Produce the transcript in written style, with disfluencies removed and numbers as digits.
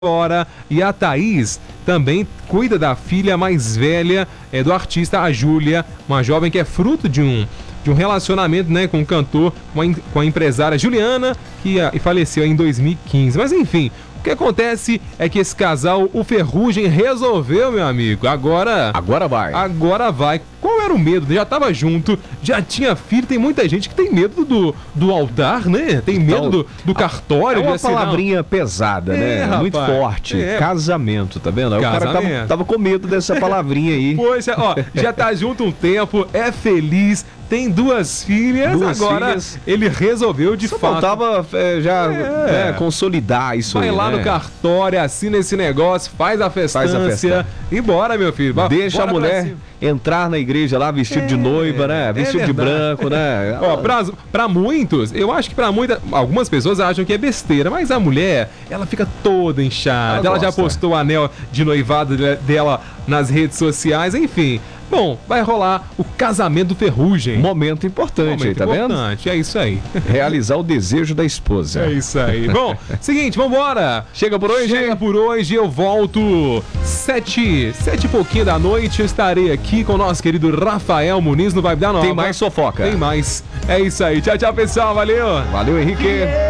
Agora, e a Thaís também cuida da filha mais velha do artista, a Júlia, uma jovem que é fruto de um relacionamento, né, com o cantor, com a empresária Juliana, que faleceu em 2015. Mas enfim, o que acontece é que esse casal, o Ferrugem, resolveu, meu amigo. Agora vai. Agora vai. Qual era o medo? Já tava junto, já tinha filho. Tem muita gente que tem medo do altar, né? Tem medo do cartório. É uma palavrinha pesada, né? Rapaz, muito forte. Casamento, tá vendo? O cara tava com medo dessa palavrinha aí. Pois é, ó, já tá junto um tempo, é feliz, tem duas filhas, ele resolveu de Só fato. faltava consolidar isso aí. Vai lá no cartório, assina esse negócio, faz a festança e bora, meu filho. Deixa a mulher entrar na igreja lá vestido de noiva, né? Vestido de branco, né? Ó, pra muitos, eu acho que algumas pessoas acham que é besteira, mas a mulher, ela fica toda inchada. Ela já postou o anel de noivado dela nas redes sociais, enfim. Bom, vai rolar o casamento do Ferrugem. Momento importante aí, tá vendo? É isso aí. Realizar o desejo da esposa. É isso aí. Bom, seguinte, vambora. Chega por hoje? Chega por hoje, eu volto 7 e pouquinho da noite. Eu estarei aqui com o nosso querido Rafael Muniz no Vibe da Nova. Tem mais fofoca. Tem mais. É isso aí. Tchau, tchau, pessoal. Valeu. Valeu, Henrique.